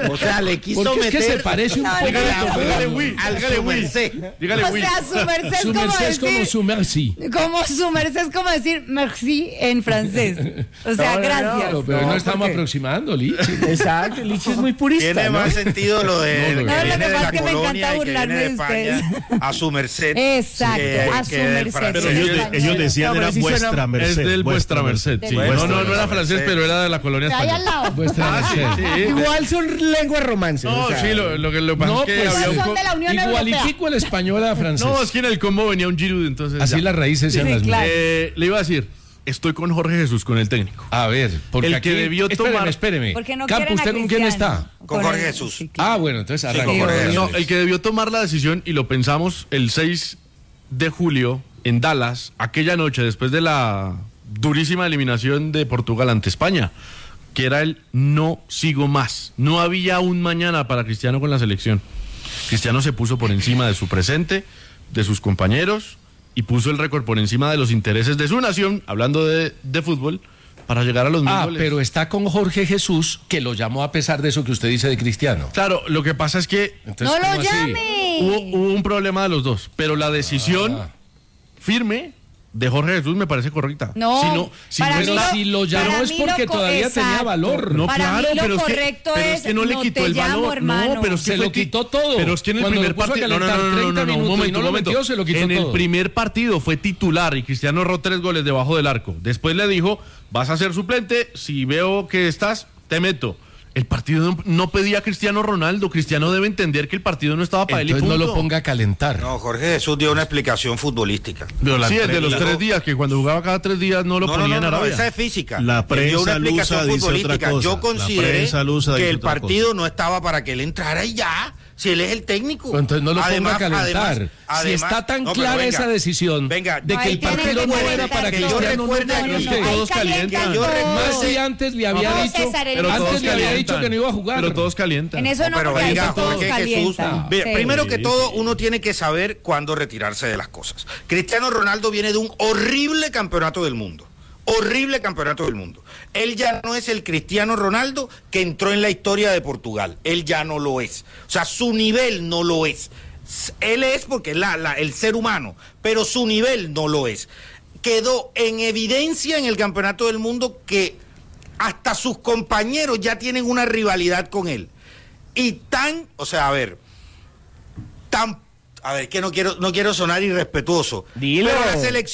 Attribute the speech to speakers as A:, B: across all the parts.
A: O sea, le quiso
B: Porque
A: meter...
B: es que se parece un poco
A: al su merced.
C: O sea, su merced
B: su merced es como su merci.
C: Como su merced es como decir merci en francés. O sea, gracias.
B: Pero no estamos aproximando, Lichi.
D: Exacto, Lichi es muy purista.
A: Tiene más sentido lo de
B: No,
A: que
C: lo
A: viene
C: que
A: de
C: pasa
A: la
C: es que me
A: colonia
C: encanta
A: y que viene
C: burlarme
A: de
C: de
A: España a su merced.
C: Exacto, a su
A: del
C: merced.
A: francés.
E: Pero ellos decían
D: No, pero
E: era
D: sí suena-
E: vuestra merced.
F: Es del vuestra merced, sí.
A: Vuestra
F: No era francés,
A: merced.
F: pero era de la colonia
C: Ahí al
F: española.
C: lado.
B: Vuestra merced.
F: Sí.
D: Igual son lenguas romances.
F: No,
D: o sea,
F: sí, lo que pasa
B: No,
F: es que
B: pues,
F: había un...
C: Son de la Unión Europea.
B: Igualitico el español a francés.
F: No, es que en el combo venía un Giroud, entonces...
B: Así
F: ya.
B: las raíces sean
C: Sí,
B: las mismas.
C: claro.
F: Le iba a decir, estoy con Jorge Jesús, con el técnico.
B: A ver, porque
F: El
B: aquí...
F: que debió tomar-
B: Espéreme.
C: Porque no
B: Campo,
C: quieren a
B: ¿usted con quién
C: Cristiano.
B: está?
A: Con Jorge
C: el-
A: Jesús.
C: sí, claro.
B: Ah, bueno, entonces
A: Sí,
B: arranque.
A: con Jorge Jesús.
F: No, el que debió tomar la decisión, y lo pensamos el 6 de julio en Dallas, aquella noche después de la durísima eliminación de Portugal ante España, que era el no sigo más. No había un mañana para Cristiano con la selección. Cristiano se puso por encima de su presente, de sus compañeros, y puso el récord por encima de los intereses de su nación, hablando de fútbol, para llegar a los 1000 goles.
B: Pero está con Jorge Jesús, que lo llamó a pesar de eso que usted dice de Cristiano.
F: Claro, lo que pasa es que
B: Entonces,
C: No lo
B: ¿cómo así?
C: llame.
F: hubo un problema de los dos, pero la decisión firme de Jorge Jesús me parece correcta.
C: No, para mí
B: Pero
C: lo-
B: si lo llamó
C: para
B: es
C: mí
B: porque
C: lo
B: todavía tenía
C: exacto.
B: valor.
F: No,
C: Para
F: claro,
C: mí lo
F: pero
C: correcto
F: es que no le
C: no
F: quitó
C: te
F: el
C: llamo,
F: valor.
C: hermano.
F: No, pero es que
B: Se
F: fue
B: lo quitó todo.
F: Pero es que en el
B: Cuando
F: primer
B: lo puso a
F: partido,
B: calentar 30 minutos
F: un
B: y no lo
F: momento.
B: metió, se lo quitó
F: En el
B: todo.
F: primer partido fue titular y Cristiano erró 3 goles debajo del arco. Después le dijo, vas a ser suplente, si veo que estás, te meto. El partido no pedía a Cristiano Ronaldo. Cristiano debe entender que el partido no estaba para él y
B: Entonces no
F: punto.
B: lo ponga a calentar.
A: No, Jorge Jesús dio una explicación futbolística.
F: Sí, el de los 3 días, que cuando jugaba cada 3 días no lo ponía en Arabia.
A: esa es física.
E: La
A: Él dio una
E: prensa lusa
A: explicación
E: dice otra
A: futbolística.
E: cosa.
A: Yo
E: La
A: consideré
E: prensa lusa
A: que
E: dice
A: el
E: otra
A: partido no estaba para que él entrara y ya. Si él es el técnico.
B: Pues entonces no lo ponga a calentar. Si
A: además-
B: está tan
A: no, pero
B: clara
A: venga,
B: esa decisión
A: venga,
B: de que
C: Ahí
B: el
C: tiene
B: partido
C: que
B: no
C: calentar
B: era para
C: todo.
B: Cristiano,
A: Que yo recuerde
B: no,
A: aquí,
B: no,
F: todos
C: Ahí
F: calientan.
C: calientan
A: Yo
C: todos.
A: recuerdo-
B: Más si antes le había
C: No,
B: dicho,
C: César, en
F: Pero
C: eso
B: antes
F: todos
B: le había
F: calientan.
B: dicho que no iba a jugar.
F: Pero todos calientan.
C: En eso no,
A: pero
C: porque ahí
A: venga,
C: todos
A: Jorge Jesús.
C: calientan.
A: Mira,
C: Sí.
A: primero que todo, uno tiene que saber cuándo retirarse de las cosas. Cristiano Ronaldo viene de un horrible campeonato del mundo. Horrible campeonato del mundo. Él ya no es el Cristiano Ronaldo que entró en la historia de Portugal. Él ya no lo es. O sea, su nivel no lo es. Él es porque es el ser humano, pero su nivel no lo es. Quedó en evidencia en el campeonato del mundo que hasta sus compañeros ya tienen una rivalidad con él. Y que no quiero sonar irrespetuoso.
D: Dilo.
A: Pero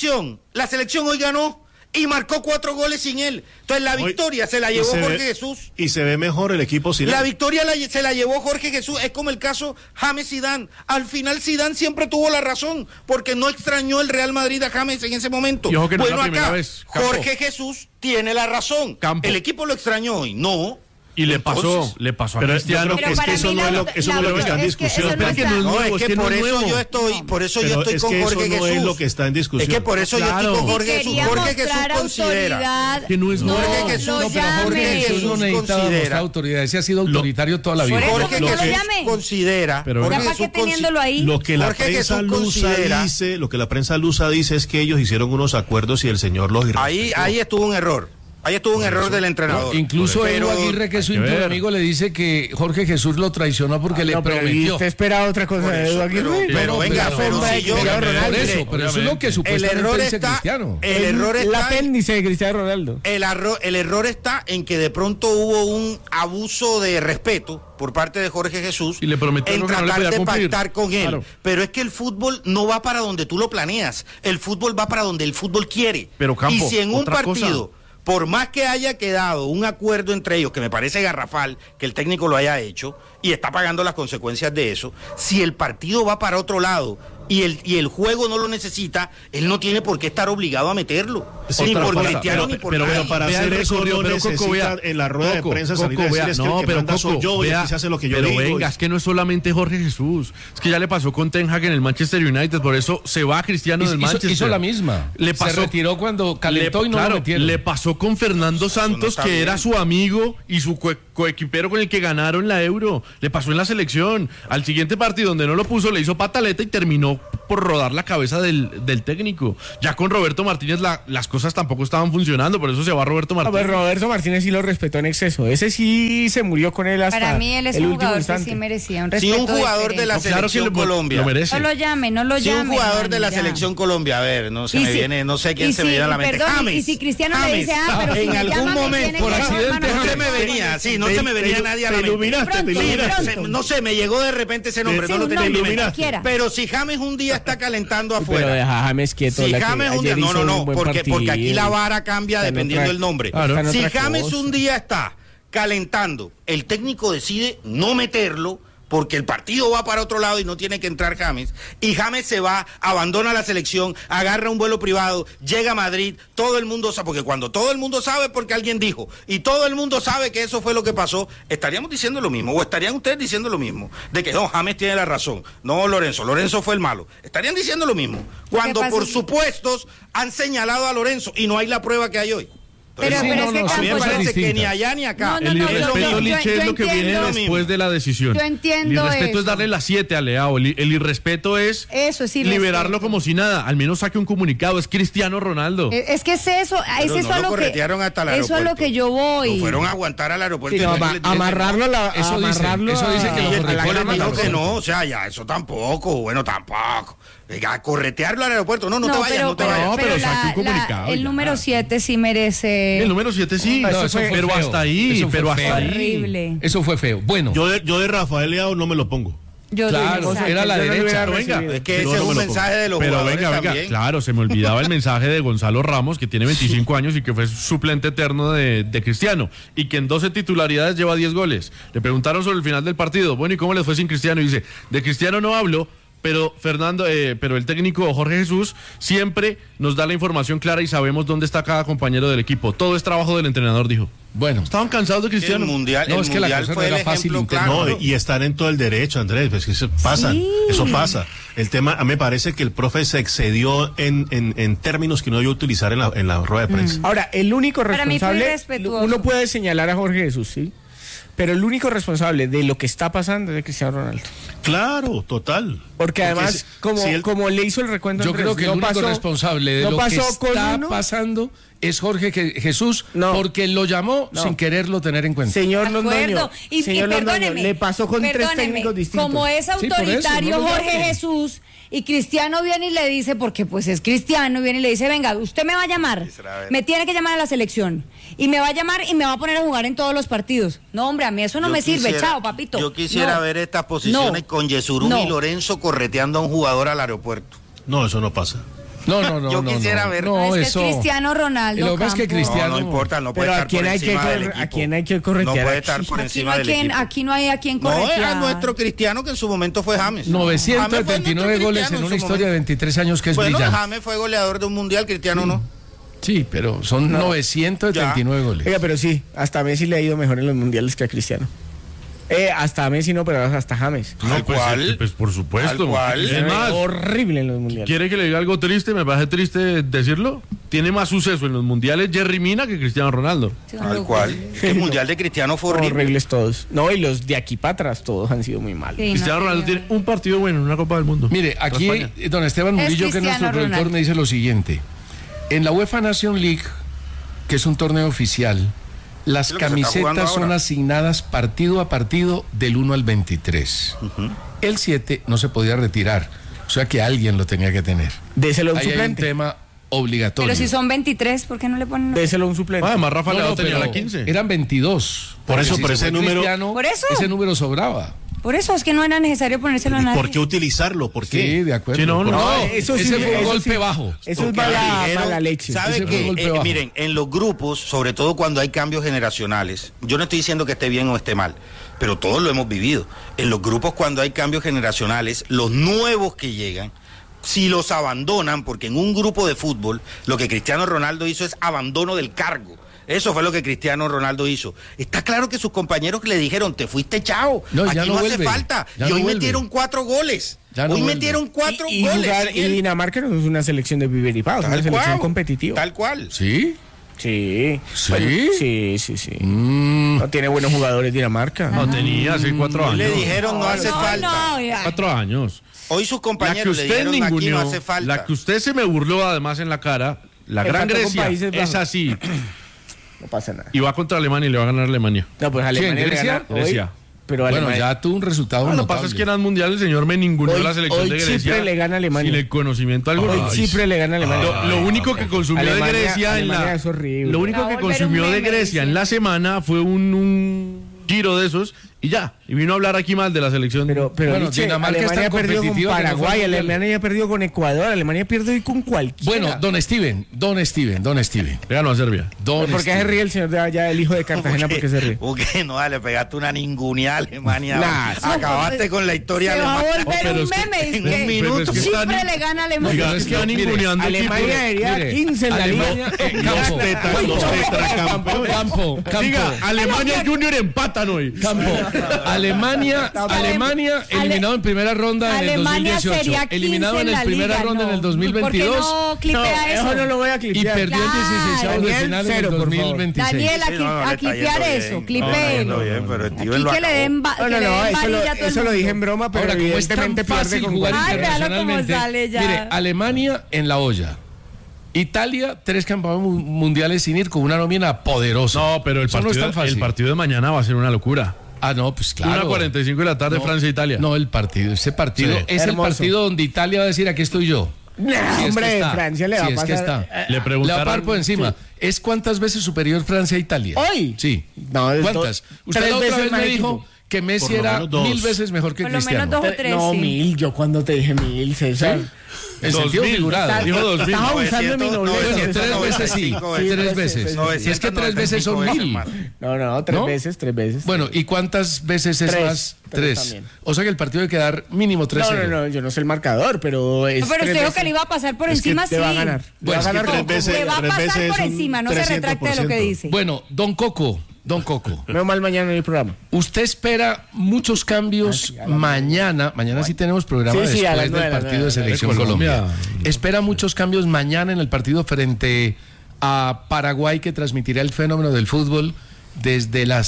A: la selección hoy ganó y marcó 4 goles sin él. Entonces la victoria se la llevó Jorge Jesús.
E: Y se ve mejor el equipo sin
A: La
E: él.
A: victoria se la llevó Jorge Jesús. Es como el caso James Zidane. Al final Zidane siempre tuvo la razón, porque no extrañó el Real Madrid a James en ese momento.
F: Y ojo que no es
A: Bueno,
F: la primera
A: acá
F: vez, Campo.
A: Jorge Jesús tiene la razón.
F: Campo.
A: El equipo lo extrañó hoy, no.
F: Y le
A: Entonces,
F: pasó a
E: Pero yo
F: Cristiano.
E: creo que es
C: para
E: que eso
C: mí
E: no es lo que está en
C: es que eso
E: discusión.
C: no
F: Espera que
C: está.
F: no es
A: No,
F: nuevo,
A: es que
F: que no
A: por
F: es
A: eso
F: nuevo.
A: yo estoy, por eso yo
E: Pero
A: estoy
E: es
A: con
E: que
A: Jorge
E: eso no
A: Jesús.
E: es lo que está en discusión.
A: Es que por eso yo estoy con Jorge Jesús.
C: Quería
A: Jorge Jesús
C: mostrar
A: considera.
C: autoridad.
F: Que no es
C: no,
A: Jorge
C: lo
A: Jesús,
B: No, pero Jorge
C: llame.
B: Jesús no necesitaba
A: considera-
B: mostrar autoridad. Ese ha sido autoritario toda la vida.
C: Por eso
A: Jorge
C: que no lo
A: Jesús
C: llame.
A: considera.
F: Pero-
A: Jorge
C: Ya para
A: Jesús
C: qué teniéndolo ahí.
E: Lo que la
A: Jorge
E: prensa
A: Jesús
E: lusa
A: considera-
E: dice, lo que la prensa lusa dice es que ellos hicieron unos acuerdos y el señor los irrespetó.
A: Ahí estuvo un error. Ahí estuvo un error del entrenador.
B: Incluso
A: Pero-
B: Edu Aguirre, que es su
F: hay que
B: íntimo
F: ver.
B: amigo, le dice que Jorge Jesús lo traicionó porque le
D: No, pero ¿y
B: prometió.
D: usted espera otra cosa
A: Por
D: de
A: eso,
D: Edu Aguirre?
A: pero venga,
B: pero
A: pero
D: sombra
A: si
D: de
A: yo-
D: Cristiano
B: Por
D: Ronaldo.
B: eso, pero eso es lo que
A: El
B: supuestamente
A: error
B: dice
A: está,
B: Cristiano.
A: el error
D: El
A: está,
D: apéndice de Cristiano Ronaldo.
A: el error está en que de pronto hubo un abuso de respeto por parte de Jorge Jesús
F: Y le prometió
A: en
F: algo que no le
A: tratar
F: podía
A: de
F: cumplir.
A: pactar con él.
F: Claro.
A: Pero es que el fútbol no va para donde tú lo planeas. El fútbol va para donde el fútbol quiere.
F: Pero, Campo,
A: y si en un
F: otra cosa.
A: partido, por más que haya quedado un acuerdo entre ellos, que me parece garrafal que el técnico lo haya hecho y está pagando las consecuencias de eso, si el partido va para otro lado y el juego no lo necesita, él no tiene por qué estar obligado a meterlo.
E: Sí,
A: ni
E: pero
A: por
E: para-
A: Cristiano
E: pero-
A: ni por
E: pero
A: nadie.
E: para
F: Vea
E: hacer
F: el
E: eso
F: recorrido,
E: no
F: pero Coco,
E: necesita
F: vea,
E: en la rueda de
F: Coco,
E: prensa salir a
F: Coco,
E: decir
F: vea,
E: es que el que manda soy yo y
F: vea,
E: aquí se hace lo que yo
F: pero
E: digo.
F: venga, es que no es solamente Jorge Jesús, es que ya le pasó con Ten Hag en el Manchester United, por eso se va Cristiano del Manchester.
B: Hizo la misma.
F: Le pasó,
B: Se retiró cuando calentó y no
F: claro,
B: lo metieron.
F: le pasó con Fernando Santos,
A: está
F: que
A: bien.
F: era su amigo y su coequipero con el que ganaron la Euro. Le pasó en la selección. Al siguiente partido donde no lo puso, le hizo pataleta y terminó por rodar la cabeza del técnico. Ya con Roberto Martínez las cosas tampoco estaban funcionando, por eso se va Roberto Martínez.
D: Pero Roberto Martínez sí lo respetó en exceso. Ese sí se murió con él hasta
C: Para mí él es
D: el
C: un
D: último
C: jugador
D: instante.
C: que sí merecía un respeto
A: Si un jugador de la
C: diferente.
A: selección Colombia
F: lo merece.
C: No lo llame, no lo
A: Si
C: llame.
A: un jugador de la
C: hermano, ya.
A: selección Colombia, a ver, no sé quién se me viene a la mente.
C: Perdón,
A: James.
C: y si Cristiano le dice,
A: James.
C: pero si
A: en
C: me
A: algún
C: llama, me
A: momento,
C: tiene
A: por
C: que
A: accidente,
C: llamar,
A: no se
C: hermano.
A: me venía, sí, no se me venía nadie a la mente. No sé, me llegó de repente ese nombre,
C: Sí,
A: no lo
C: un
A: tenía en mi
C: nombre,
A: mente.
C: cualquiera.
A: Pero si James un día está calentando
D: Pero
A: afuera.
D: deja a James quieto.
A: Si
D: la que
A: James un día,
D: ayer hizo un buen
A: porque
D: partido.
A: aquí la vara cambia
D: Está en
A: dependiendo
D: otra-
A: del nombre.
D: Claro. Está en
A: Si
D: otra
A: James
D: cosa.
A: un día está calentando, el técnico decide no meterlo porque el partido va para otro lado y no tiene que entrar James, y James se va, abandona la selección, agarra un vuelo privado, llega a Madrid, todo el mundo sabe, porque cuando todo el mundo sabe porque alguien dijo, y todo el mundo sabe que eso fue lo que pasó, estaríamos diciendo lo mismo, o estarían ustedes diciendo lo mismo, de que no, James tiene la razón, no Lorenzo fue el malo, estarían diciendo lo mismo, cuando
C: pasa
A: por
C: es-
A: supuestos han señalado a Lorenzo y no hay la prueba que hay hoy.
C: Pero
B: Sí,
C: es que
B: no,
A: a mí me
B: son
C: Campos,
B: cosas
A: parece que
B: distintas.
A: ni allá ni acá.
C: No,
F: El
C: no,
A: Es lo
F: irrespeto,
A: mismo.
F: Liche, es lo que viene
C: entiendo.
F: después de la decisión.
C: Yo entiendo
F: El irrespeto
C: eso.
F: es darle las 7 a Leao. El irrespeto es
C: Eso es irrespeto.
F: liberarlo como si nada. Al menos saque un comunicado. Es Cristiano Ronaldo.
C: Es que es eso,
A: Pero
C: es eso
A: no
C: a
A: lo
C: lo que
A: corretearon hasta el
C: eso es a lo
A: aeropuerto.
C: que yo voy.
A: Lo fueron a aguantar al aeropuerto.
D: Sí,
A: y
D: no,
A: no les dijeron,
D: amarrarlo
B: Eso dice, eso dice que
A: Y
B: lo
A: el
B: corretearon
A: Cola
B: al
A: dijo que
B: aeropuerto.
A: no, o sea, ya, eso tampoco, bueno, tampoco. Venga, corretearlo al aeropuerto, no te vayas, no te
F: pero-
A: vayas.
F: pero saque un comunicado
C: el
F: ya.
C: número 7 sí merece.
F: El número 7 sí,
B: No, eso fue
F: pero
B: feo.
F: hasta ahí,
B: Eso fue
F: pero hasta
B: feo.
F: ahí.
C: Horrible.
B: Eso fue feo. Bueno,
E: Yo de Rafael Leao no me lo pongo.
C: Yo
B: claro,
C: exacto.
B: era la
D: Yo no lo
B: derecha.
D: hubiera
F: Pero venga,
D: recibido.
A: Es que
E: No,
A: ese
E: no
A: es
E: me
A: un
E: lo
A: mensaje de los
F: Pero
A: jugadores
F: venga,
A: también.
F: claro, se me olvidaba el mensaje de Gonzalo Ramos, que tiene 25 años y que fue suplente eterno de Cristiano, y que en 12 titularidades lleva 10 goles. Le preguntaron sobre el final del partido, bueno, ¿y cómo les fue sin Cristiano? Y dice, de Cristiano no hablo, pero pero el técnico Jorge Jesús siempre nos da la información clara y sabemos dónde está cada compañero del equipo. Todo es trabajo del entrenador, dijo.
B: bueno.
F: Estaban cansados de
A: El
F: Cristiano.
A: mundial,
B: No,
A: el
B: es que la
A: mundial
B: cosa
A: fue
B: no
A: el
B: era fácil
A: ejemplo
B: interno.
A: claro.
E: No, y están en todo el derecho, Andrés, pues que eso pasa,
C: Sí.
E: eso pasa. El tema, a mí me parece que el profe se excedió en términos que no debió utilizar en la rueda de prensa.
D: Ahora, el único
C: Para mí fue
D: responsable,
C: irrespetuoso.
D: uno puede señalar a Jorge Jesús, sí, pero el único responsable de lo que está pasando es de Cristiano Ronaldo.
E: Claro, total.
D: Porque además, como le hizo el recuento,
B: Yo
D: Andrés,
B: creo que el
D: no
B: único
D: pasó-
B: responsable de
D: no
B: lo que
D: pasó con
B: está
D: uno.
B: pasando es Jorge Jesús,
D: No.
B: porque lo llamó
D: No.
B: sin quererlo tener en cuenta.
D: Señor
C: De
D: Londoño,
C: acuerdo. Y
D: señor Londoño,
C: perdóneme,
D: le pasó con tres
C: perdóneme,
D: técnicos distintos.
C: Como es
B: por eso,
C: autoritario
B: no lo
C: Jorge
B: llame.
C: Jesús y Cristiano viene y le dice, porque pues es Cristiano, viene y le dice, venga, usted me va a llamar, me tiene que llamar a la selección y me va a llamar y me va a poner a jugar en todos los partidos. No, hombre, a mí eso no
A: Yo
C: me sirve,
A: quisiera-
C: chao, papito.
A: Yo quisiera
C: No.
A: ver estas posiciones
C: No.
A: con Yesurún
C: No.
A: y Lorenzo correteando a un jugador al aeropuerto.
E: No, eso no pasa.
B: No,
A: Yo quisiera ver-
B: No,
C: Es que
B: eso.
C: es Cristiano Ronaldo.
B: Lo que pasa es que
C: Campos.
B: Cristiano-
A: No importa, no puede
D: Pero
A: estar por encima del equipo.
D: ¿a quién hay que corretear?
A: No puede estar
D: aquí?
A: por
C: Aquí no,
A: encima
C: hay
A: del
C: quien,
A: equipo.
C: aquí no hay a quien
A: No,
C: corretear.
A: era nuestro Cristiano que en su momento fue James. James fue
B: 929
A: nuestro
B: goles
A: Cristiano
B: en una
A: su
B: historia de
A: momento.
B: 23 años que es
A: Bueno,
B: brillante.
A: James fue goleador de un mundial, Cristiano no.
B: Sí, pero son 939 goles.
D: Oiga, pero sí, hasta Messi le ha ido mejor en los mundiales que a Cristiano. Hasta Messi no, pero hasta James.
F: No,
A: ¿Al
F: pues,
A: cual?
F: pues por supuesto.
A: ¿Al cual?
F: Es más,
D: Horrible en los mundiales.
F: ¿quiere que le diga algo triste? Me parece triste decirlo. Tiene más suceso en los mundiales Jerry Mina que Cristiano Ronaldo.
A: Al cual. Es que el mundial de Cristiano fue horrible.
D: Horribles todos. No, y los de aquí para atrás todos han sido muy malos.
C: Sí,
F: Cristiano
C: no,
F: Ronaldo
C: señor.
F: tiene un partido bueno en una Copa del Mundo.
B: Mire, aquí
F: España.
B: don Esteban
C: Es
B: Murillo, que es nuestro
C: Cristiano
B: productor,
C: Ronaldo.
B: me dice lo siguiente. En la UEFA Nation League, que es un torneo oficial, las
A: Es lo que se está jugando
B: camisetas son
A: ahora.
B: asignadas partido a partido del 1 al 23. El 7 no se podía retirar, o sea que alguien lo tenía que tener.
D: Déselo a un
B: Ahí hay un
D: suplente.
B: tema obligatorio.
C: Pero si son 23, ¿por qué no le ponen?
D: Déselo a un suplente.
F: Además, Rafa
B: No,
F: Leao
B: no,
F: tenía
B: pero
F: la 15.
B: eran 22.
E: Por
B: Porque
E: eso,
B: si
E: pero
B: se
E: ese
B: fue
E: número-
B: Cristiano,
C: Por eso.
B: ese número sobraba.
C: Por eso es que no era necesario ponérselo a nadie.
E: ¿Por qué utilizarlo? ¿Por qué?
B: Sí, de acuerdo.
F: Sí, no, no.
B: No,
D: Eso sí,
B: ese fue un
D: eso
B: golpe
D: sí.
B: bajo.
D: Eso es
A: Porque
D: mala,
A: dijeron,
D: mala leche.
A: ¿Sabe
B: Ese fue un
A: qué?
B: golpe bajo.
A: Miren, en los grupos, sobre todo cuando hay cambios generacionales, yo no estoy diciendo que esté bien o esté mal, pero todos lo hemos vivido. En los grupos cuando hay cambios generacionales, los nuevos que llegan, si los abandonan, porque en un grupo de fútbol lo que Cristiano Ronaldo hizo es abandono del cargo. Eso fue lo que Cristiano Ronaldo hizo. Está claro que sus compañeros le dijeron, te fuiste chao,
B: No,
A: aquí
B: ya
A: no
B: no
A: hace
B: vuelve,
A: falta.
B: ya
A: Y
B: no
A: hoy
B: vuelve.
A: metieron 4 goles.
B: Ya no
A: Hoy
B: vuelve.
A: metieron 4
D: Y
A: goles.
D: jugar, y
A: Miguel.
D: Dinamarca no es una selección de piber y pau, es una
A: Tal
D: selección
A: cual.
D: competitiva.
A: Tal cual.
B: ¿Sí?
D: Sí.
B: ¿Sí?
D: Sí. No tiene buenos jugadores Dinamarca.
F: No tenía hace 4 años.
A: Le dijeron no hace falta.
C: No, ya.
F: 4 años.
A: Hoy sus
F: La que
A: compañeros le
F: usted
A: dijeron aquí no
F: ninguneó,
A: hace falta.
F: la que usted se me burló además en la cara, la Gran
D: Empató con
F: Grecia
D: Países Bajos.
F: es así.
D: No pasa nada.
F: Y va contra Alemania y le va a ganar Alemania.
D: No, pues Alemania le
B: Grecia?
D: gana hoy,
F: Grecia.
D: pero
B: Bueno,
D: Alemania...
B: ya tuvo un resultado
F: Lo que
B: notable.
F: pasa es que en el mundial el señor me ninguneó
D: Hoy-
F: la selección
D: hoy
F: de Grecia.
D: Chipre le gana a Alemania.
F: Sin el conocimiento alguno.
D: Hoy Chipre le gana a Alemania.
F: Lo único que consumió de
D: Alemania-
F: Grecia
D: Alemania es horrible.
F: Lo único
C: Va a
F: que
C: volver
F: consumió
C: un
F: de
C: meme,
F: Grecia
C: dice.
F: en la semana fue un giro de esos y ya. Y vino a hablar aquí mal de la selección.
D: Pero
B: Bueno,
D: Liche,
B: Dinamarca es
D: Alemania
B: tan
D: perdió con
B: competitiva que no fue
D: Paraguay,
B: mundial.
D: Alemania perdió con Ecuador, Alemania pierde hoy con cualquiera.
B: Bueno, don Steven.
F: le ganó a Serbia.
B: Don
D: ¿Por qué se
B: Steven.
D: ríe el señor de allá, el hijo de Cartagena? ¿Por qué se ríe?
A: Porque no, le pegaste una ninguneada a Alemania.
D: Nah,
A: Acabaste con la historia
C: Se va a
A: alemana.
C: volver
F: pero
C: un
F: es que
C: meme.
A: en
C: es
A: un
C: que
A: minuto
F: es que
C: Chipre
F: están-
C: le gana a Alemania.
F: Oiga, es que van
B: Mire,
F: ninguneando
D: Alemania
F: equipos.
D: debería
B: Mire,
D: 15 en la
B: Alemania,
D: liga.
B: campo,
E: Los tetracampeones.
B: campo.
F: Diga, Alemania Junior empatan hoy.
B: Campo. Alemania eliminado en primera ronda en el
C: Alemania
B: 2018.
C: sería 15
B: Eliminado en
C: en
B: la
C: la
B: primera
C: liga,
B: ronda en el
C: no.
B: 2022.
C: ¿Por qué no clipea
D: No,
C: eso?
D: eso no lo voy a
B: Y
D: clipear.
B: perdió en 16 de
D: Daniel,
B: final en el
D: cero, por favor.
B: 2026.
C: Daniel,
A: Sí, no,
C: a
A: le está
C: clipear
A: yendo
C: eso,
A: bien.
C: clipeen.
A: No, bien, pero Steven
C: Aquí
A: lo
C: que le
A: acabó.
C: den
D: No,
C: que le den varilla a todo el
D: eso lo
C: mundo.
D: dije en broma, pero
B: Ahora, como es tan
D: evidentemente pierde
B: fácil
D: con
B: jugar
C: Ay, véalo cómo
B: internacionalmente,
C: sale ya.
B: mire, Alemania en la olla. Italia, 3 campeones mundiales sin ir con una nómina poderosa.
F: No, pero el
B: Eso no es
F: partido,
B: tan fácil.
F: el partido de mañana va a ser una locura.
B: Ah, no, pues claro.
F: 1:45 de la tarde,
B: No,
F: Francia-Italia.
B: No, ese partido
F: Sí.
B: es
D: Hermoso.
B: el partido donde Italia va a decir, aquí estoy yo.
D: Nah,
B: Si es que
D: hombre,
B: está.
D: Francia le va
B: Si
D: a
B: es que
D: pasar.
B: está.
F: Le
B: Le
F: preguntaron.
B: va a parar por encima. ¿Es cuántas veces superior Francia a Italia?
D: ¿Hoy?
B: Sí.
D: No, es
B: ¿Cuántas? Usted
D: 3
B: la otra
D: veces
B: vez
D: más
B: me dijo
D: equipo.
B: que Messi
E: Por lo
B: era
E: menos 2.
B: 1000 veces mejor que
C: Por lo menos
B: Cristiano.
C: 2 o 3.
D: No,
C: sí.
D: 1000, yo cuando te dije 1000, César.
B: En sentido
F: 2000.
B: figurado.
F: Dijo 2000.
D: Estás abusando de mi
A: 900,
D: nobleza.
A: 900,
B: 3 veces sí,
A: 95
B: 3
A: veces.
B: veces. Y es que 3 veces son
A: 995
B: 1000.
A: más.
D: No, 3
B: ¿No?
D: veces, 3 veces.
B: Bueno, ¿y cuántas veces es
D: Tres.
B: más?
D: 3
B: 3.
D: también.
B: O sea que el partido debe quedar mínimo 3-0.
D: No, yo no sé el marcador, pero es
C: No, pero
D: 3
C: usted dijo
D: veces.
C: que le iba a pasar por
D: Es que
C: encima,
D: te
C: sí.
D: va a ganar.
B: Bueno,
D: Te va a
B: es que
D: ganar
E: tres veces-
C: Le va a
E: tres
C: pasar
E: veces
C: por
E: un
C: encima, no se retracte de lo que
E: 300%.
C: dice.
B: Bueno, Don Coco.
D: Menos mal mañana en el programa.
B: ¿Usted espera muchos cambios mañana? Mañana sí tenemos programa
D: Sí, a las
B: después
D: 9,
B: del
D: a las
B: partido
D: 9,
B: de Selección
F: de Colombia.
B: Colombia. ¿Espera muchos cambios mañana en el partido frente a Paraguay que transmitirá el fenómeno del fútbol desde las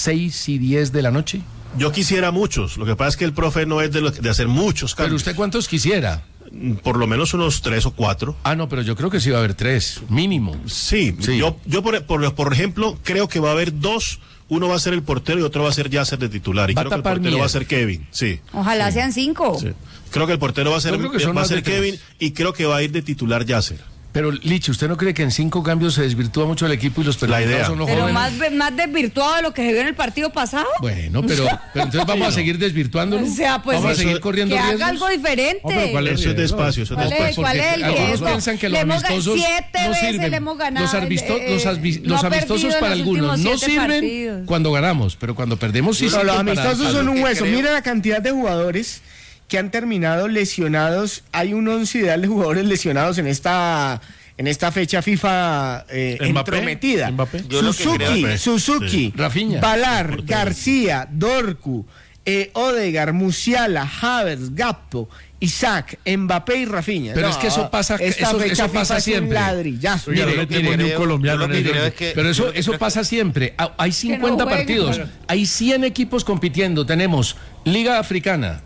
B: 6:10 de la noche?
E: Yo quisiera muchos. Lo que pasa es que el profe no es de hacer muchos
B: Pero
E: cambios.
B: usted cuántos quisiera.
E: Por lo menos unos 3 o 4.
B: Ah, no, pero yo creo que sí va a haber 3, mínimo.
E: Sí,
B: Sí.
E: yo por ejemplo, creo que va a haber 2. Uno va a ser el portero y otro va a ser Yasser de titular. Y
B: Va a
E: creo que el
B: tapar
E: portero
B: Mier.
E: va a ser Kevin. Sí.
C: Ojalá sean 5.
E: Sí. Creo que el portero va a ser,
B: Yo creo que son
E: va a
B: más
E: ser
B: de
E: Kevin
B: 3.
E: y creo que va a ir de titular Yasser.
B: Pero, Lichi, ¿usted no cree que en 5 cambios se desvirtúa mucho el equipo y los
E: La idea.
B: perjudicados son los
C: Pero
B: jóvenes?
C: más desvirtuado de lo que se vio en el partido pasado.
B: Bueno, pero entonces vamos a seguir desvirtuándolo.
C: O sea, pues
B: vamos a
C: sí,
B: seguir corriendo
C: que
B: riesgos.
C: haga algo diferente.
F: pero ¿cuál es?
E: Eso es despacio, eso es
C: ¿Cuál es,
E: despacio.
C: cuál es el
B: Porque algunos
C: riesgo?
B: piensan que los
C: Le hemos
B: amistosos
C: 7
B: no
C: veces
B: sirven.
C: le hemos ganado.
B: Los
C: no
B: amistosos
C: ha
B: para
C: perdido en los
B: algunos no
C: últimos 7
B: sirven
C: partidos.
B: cuando ganamos, pero cuando perdemos sí
D: No,
B: sirven
D: los
B: para
D: amistosos
B: algo.
D: son un
A: que
D: hueso.
A: creo-
D: Mira la cantidad de jugadores que han terminado lesionados. Hay un 11 ideal de jugadores lesionados en esta fecha FIFA entrometida.
F: Mbappé.
A: Yo lo que creo es-
D: Suzuki,
B: Rafinha.
D: Balar, García, Dorcu, Odegaard, Musiala, Havertz, Gappo, Isaac, Mbappé y Rafinha.
B: Pero es que eso pasa-
D: esta
B: eso
D: fecha
B: pasa
D: FIFA es un
B: siempre.
D: ladrillazo.
F: Oiga,
B: Mire,
F: no le
B: mire,
F: tengo ni un
A: creo-
F: colombiano
A: yo lo que
F: en el
A: creo
F: grupo.
A: es que-
B: Pero
A: yo lo que
B: eso
A: creo-
B: pasa siempre. Hay 50
C: jueguen,
B: partidos,
C: pero-
B: hay 100 equipos compitiendo. Tenemos Liga Africana,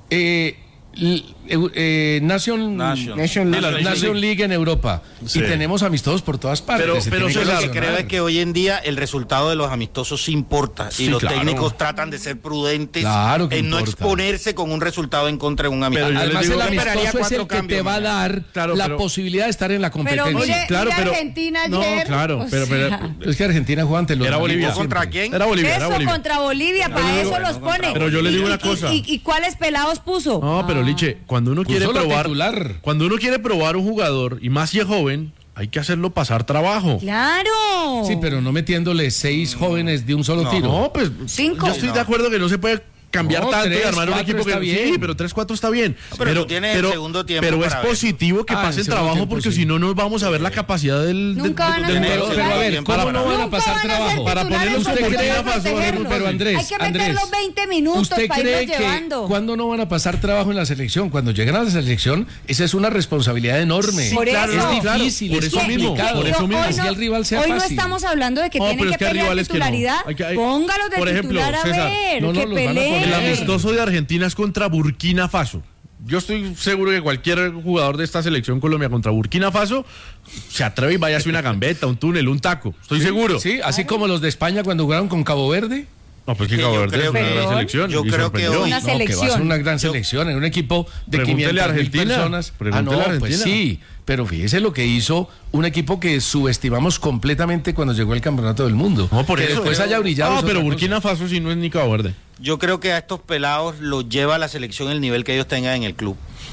B: Nation League en Europa.
E: Sí.
B: Y tenemos amistosos por todas partes.
F: Pero-
B: Se
F: pero
B: tiene
A: Yo
B: que
A: lo que
B: seleccionar.
A: creo es que hoy en día el resultado de los amistosos sí importa y
F: Sí,
A: los
F: claro.
A: técnicos tratan de ser prudentes
B: Claro que
A: en no
B: importa.
A: exponerse con un resultado en contra de un amistoso.
F: Pero yo
B: Además,
F: les digo-
B: el
A: Yo esperaría
B: amistoso es el
A: 4
B: que te
A: cambios
B: va a dar
F: Claro,
B: la
F: pero-
B: posibilidad de estar en la
C: Pero
B: competencia.
C: mire,
F: claro,
C: mire
F: pero-
C: Argentina
F: no,
C: ayer.
F: claro,
C: o
F: pero-
C: sea,
B: Es que Argentina juega ante los
F: Era
B: amigos
F: Bolivia.
B: siempre.
A: ¿Contra quién?
F: Era Bolivia, era
C: Eso
F: Bolivia.
C: contra Bolivia, para
F: digo,
C: eso
A: bueno,
C: los
A: contra
C: pone.
F: Pero yo le digo
C: ¿Y-
F: una
C: y-
F: cosa.
C: ¿Y cuáles pelados puso?
F: No, pero Liche, cuando uno quiere
B: Puso la
F: probar,
B: titular.
F: cuando uno quiere probar un jugador y más si es joven, hay que hacerlo pasar trabajo.
C: Claro.
B: Sí, pero no metiéndole 6 jóvenes de un solo tiro.
F: No, pues
C: 5.
F: yo estoy de acuerdo que no se puede cambiar tanto
B: 3,
F: y armar un equipo que
B: está bien.
F: sí, pero 3-4 está bien.
A: Pero tú tienes el segundo tiempo
F: pero es
A: para ver.
F: positivo que pasen trabajo porque si no nos vamos a ver la capacidad del
C: Nunca van a
F: del
C: ser
F: jugador.
B: Pero a ver, ¿cómo no van a pasar trabajo?
F: Para ponerlos
B: ¿Usted
F: como
B: cree,
F: Burkina Faso,
B: pero Andrés,
C: hay que meter los 20 minutos
B: ¿usted
C: para
B: cree
C: irlos
B: que
C: llevando?
B: cuando no van a pasar trabajo en la selección? Cuando llegan a la selección, esa es una responsabilidad enorme.
C: Sí, claro,
B: es
C: claro.
B: difícil,
F: Por
B: es
F: eso mismo,
B: complicado.
F: por eso mismo.
B: Así el rival sea
C: hoy no
B: fácil.
C: estamos hablando de que
F: No,
C: tienen
F: pero
C: que
F: es que hay
C: pelear
F: rivales que no.
C: titularidad.
F: por
C: Póngalos de
F: ejemplo,
C: titular a
F: César,
C: ver,
B: no
C: que
B: los van a poner.
F: El
C: peleen.
F: amistoso de Argentina es contra Burkina Faso. Yo estoy seguro que cualquier jugador de esta selección Colombia contra Burkina Faso se atreve y vaya a hacer una gambeta, un túnel, un taco. Estoy seguro.
B: Sí, así como los de España cuando jugaron con Cabo Verde.
F: No, pues que
A: Que
F: Cabo
A: yo
F: Verde es
A: creo
F: una
A: que-
F: gran selección.
A: yo
F: y
A: creo que
F: sorprendió.
A: hoy-
C: Una
B: No, que va a ser
C: selección.
B: una gran selección, en un equipo de
F: Pregúntele a
B: 500.000
F: Argentina,
B: personas.
F: pregúntele a
B: Pues
F: Argentina.
B: sí, pero fíjese lo que hizo un equipo que subestimamos completamente cuando llegó el campeonato del mundo.
F: No, por
B: que
F: eso.
B: después haya brillado.
F: No,
B: es
F: pero
B: otra
F: Burkina
B: cosa.
F: Faso sí no es ni Cabo Verde.
A: Yo creo que a estos pelados los lleva a la selección el nivel que ellos tengan en el club.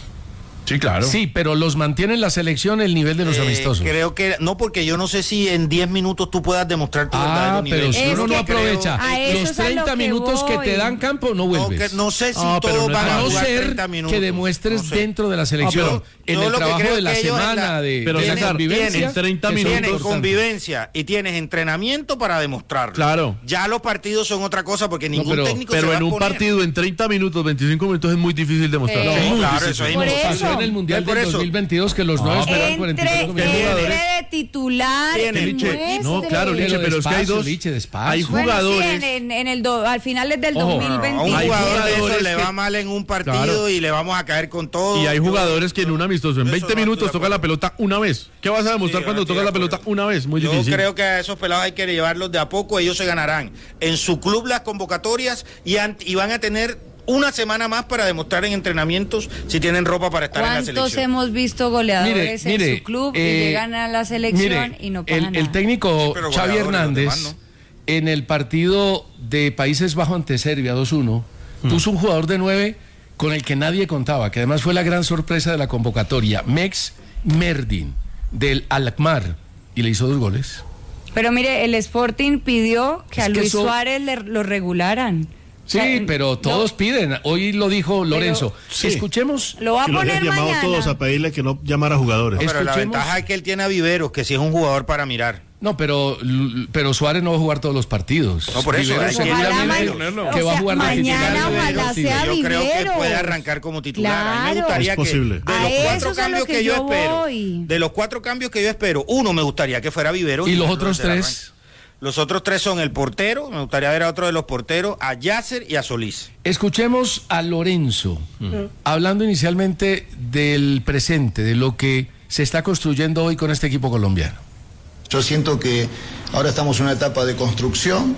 F: Sí, claro.
B: Sí, pero los mantiene en la selección el nivel de los amistosos.
A: Creo que no, porque yo no sé si en 10 minutos tú puedas demostrar tu verdadero nivel.
B: pero si
C: Es
B: uno no
C: que
B: aprovecha
C: a eso
B: los
C: es a lo
B: 30
C: que
B: minutos que
C: voy.
B: te dan campo, no vuelves.
A: No sé si
F: Ah, pero
A: todos
F: no es
A: van a
B: A no
A: jugar
B: ser
A: 30 minutos.
B: que demuestres
A: No sé.
B: dentro de la selección,
A: No, pero
B: en
A: yo
B: el
A: lo que
B: trabajo
A: creo
B: de la
A: que ellos en
B: semana,
A: la-
F: pero
B: de la
F: César,
B: convivencia,
F: en 30
B: que son
F: minutos.
A: Tienes
B: importantes.
A: convivencia y tienes entrenamiento para demostrarlo.
F: Claro.
A: Ya los partidos son otra cosa porque ningún
B: pero-
A: técnico se
F: Pero
A: va
F: en
A: a
F: un
A: poner.
F: partido en 30 minutos, 25 minutos es muy difícil demostrar.
C: Sí,
F: Muy
A: claro,
F: difícil.
A: eso es
C: Por
A: imposible.
B: Pasó en el Mundial
A: Por
B: del
A: eso.
B: 2022 que los nueve esperaban
C: Entre
B: 45 minutos.
C: de titular
A: Tiene,
C: y
A: Liche.
C: muestre.
F: No, claro, Liche,
B: Pero
F: pero es que hay
B: despacio,
F: dos.
B: Liche, despacio.
F: Hay
C: Bueno,
F: jugadores.
C: sí, en el al finales del
B: Ojo,
A: A un
C: 2021.
F: Hay
A: jugador de
F: jugadores
A: esos le
F: que-
A: va mal en un partido
F: Claro.
A: y le vamos a caer con todo.
F: Y hay
A: Yo-
F: jugadores que en un amistoso, en
A: Eso
F: 20
A: no
F: minutos
A: estoy de
F: toca la
A: acuerdo.
F: pelota una vez. ¿Qué vas a demostrar
A: Sí,
F: cuando
A: estoy
F: toca
A: de
F: la
A: acuerdo.
F: pelota una vez? Muy
A: Yo
F: difícil.
A: creo que a esos pelados hay que llevarlos de a poco, ellos se ganarán en su club las convocatorias y van a tener una semana más para demostrar en entrenamientos si tienen ropa para estar en la
C: ¿Cuántos
A: selección.
C: hemos visto goleadores
B: Mire,
C: en su club y
B: eh,
C: llegan a la selección
B: mire,
C: y no pasa
B: el
C: nada?
B: técnico
A: Pero
B: Xavi
A: goleadores, los
B: Hernández
A: demás, ¿no?
B: en el partido de Países Bajos ante Serbia 2-1 puso un jugador de 9 con el que nadie contaba, que además fue la gran sorpresa de la convocatoria, Mex Merdin del Alkmaar, y le hizo 2 goles.
C: Pero mire, el Sporting pidió que
B: Es
C: a
B: que
C: Luis
B: eso-
C: Suárez lo regularan.
B: Sí,
C: O sea,
B: pero todos
C: no,
B: piden. Hoy lo dijo Lorenzo.
E: Sí.
B: Escuchemos.
C: lo va a
E: Que lo
C: poner
E: habían llamado
C: mañana.
E: todos a pedirle que no llamara jugadores.
A: No, pero la
B: escuchemos.
A: ventaja es que él tiene a Viveros, que sí es un jugador para mirar.
B: No, pero Suárez no va a jugar todos los partidos.
A: No, por eso,
B: Viveros
A: hay que
B: seguramente
A: ponerlo.
B: que va a jugar de
C: mañana
B: titular.
C: ojalá sea
A: Yo creo que
C: Viveros.
A: puede arrancar como titular. A mí me
C: Claro.
A: gustaría
E: Es posible.
A: que de
C: A
A: los
C: eso
A: 4
C: es a lo
A: cambios
C: que
A: que yo
C: yo
A: espero,
C: voy.
A: de los 4 cambios que yo espero, uno me gustaría que fuera Viveros.
B: ¿Y los
A: el
B: otros
A: del
B: 3?
A: arranque. Los otros 3 son el portero, me gustaría ver a otro de los porteros, a Yasser y a Solís.
B: Escuchemos a Lorenzo, hablando inicialmente del presente, de lo que se está construyendo hoy con este equipo colombiano.
G: Yo siento que ahora estamos en una etapa de construcción,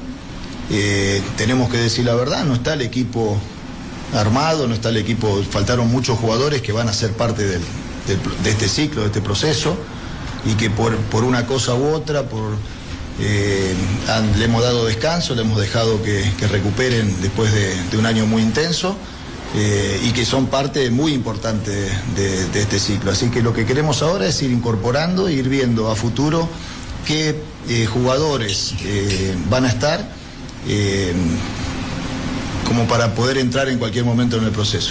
G: tenemos que decir la verdad, no está el equipo armado, no está el equipo, faltaron muchos jugadores que van a ser parte de este ciclo, de este proceso, y que por una cosa u otra, le hemos dado descanso, le hemos dejado que recuperen después de un año muy intenso, y que son parte muy importante de este ciclo. Así que lo que queremos ahora es ir incorporando, ir viendo a futuro qué jugadores van a estar como para poder entrar en cualquier momento en el proceso.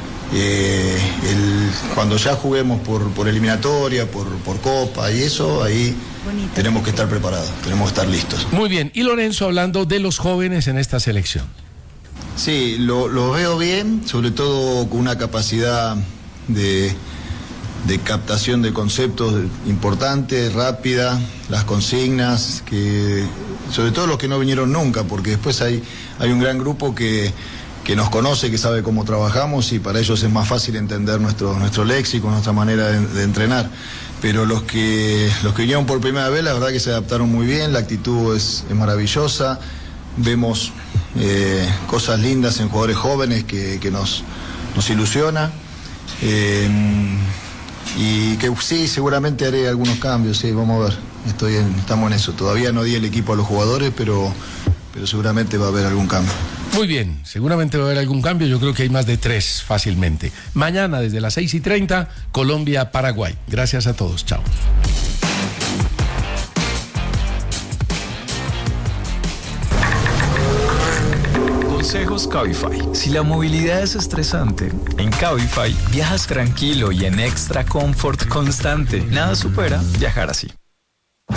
G: Cuando ya juguemos por eliminatoria, por Copa y eso, ahí
C: Bonito.
G: tenemos que estar preparados, tenemos que estar listos.
B: Muy bien, y Lorenzo hablando de los jóvenes en esta selección.
G: Sí, lo veo bien, sobre todo con una capacidad de captación de conceptos importante, rápida, las consignas, que sobre todo los que no vinieron nunca, porque después hay un gran grupo que nos conoce, que sabe cómo trabajamos y para ellos es más fácil entender nuestro léxico, nuestra manera de entrenar. Pero los que vinieron por primera vez, la verdad que se adaptaron muy bien, la actitud es maravillosa, vemos cosas lindas en jugadores jóvenes que nos ilusiona. Y que sí, seguramente haré algunos cambios, sí, vamos a ver, estamos en eso. Todavía no di el equipo a los jugadores, pero seguramente va a haber algún cambio.
B: Muy bien, seguramente va a haber algún cambio, yo creo que hay más de 3 fácilmente. Mañana desde las 6:30, Colombia-Paraguay. Gracias a todos, chao.
H: Con consejos Cabify. Si la movilidad es estresante, en Cabify viajas tranquilo y en extra comfort constante. Nada supera viajar así.